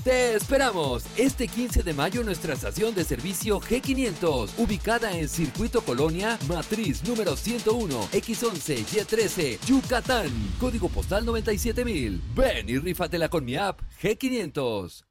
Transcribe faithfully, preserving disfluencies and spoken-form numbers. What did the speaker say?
Te esperamos este quince de mayo en nuestra estación de servicio G quinientos, ubicada en Circuito Colonia, Matriz número ciento uno, X once, Y trece, Yucatán, código postal noventa y siete mil. Ven y rífatela con mi app G quinientos.